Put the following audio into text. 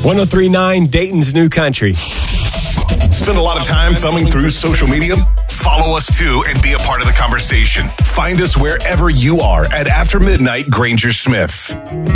1039 Dayton's New Country. Spend a lot of time thumbing through social media? Follow us too and be a part of the conversation. Find us wherever you are at After Midnight Granger Smith.